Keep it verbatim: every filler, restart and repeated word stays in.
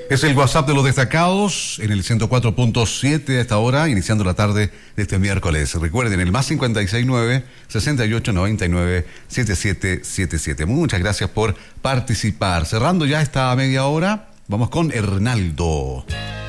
Es el WhatsApp de los destacados en el ciento cuatro punto siete a esta hora, iniciando la tarde de este miércoles. Recuerden, el más cincuenta y seis nueve, sesenta y ocho, noventa y nueve, setenta y siete setenta y siete. Muchas gracias por participar. Cerrando ya esta media hora, vamos con Hernaldo.